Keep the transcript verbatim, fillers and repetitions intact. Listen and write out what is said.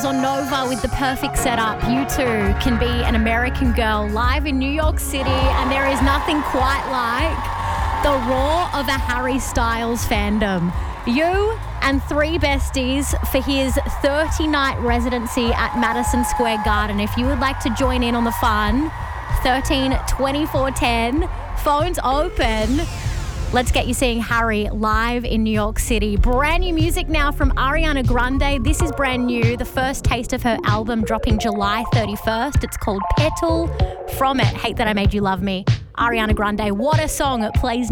Girls on Nova with the perfect setup. You too can be an American girl live in New York City, and there is nothing quite like the roar of a Harry Styles fandom. You and three besties for his thirty-night residency at Madison Square Garden. If you would like to join in on the fun, thirteen twenty-four ten, phones open. Let's get you seeing Harry live in New York City. Brand new music now from Ariana Grande. This is brand new. The first taste of her album dropping July thirty-first. It's called Petal. From it, Hate That I Made You Love Me. Ariana Grande, what a song. It plays now.